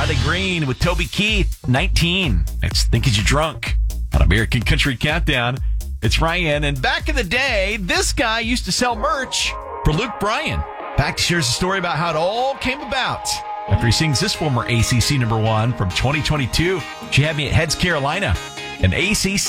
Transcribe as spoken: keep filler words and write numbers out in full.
Riley Green with Toby Keith, nineteen. It's Thinking You're Drunk on American Country Countdown. It's Ryan, and back in the day, this guy used to sell merch for Luke Bryan. Back shares a story about how it all came about after he sings this former A C C number one from twenty twenty-two. She had me at Heads Carolina, an A C C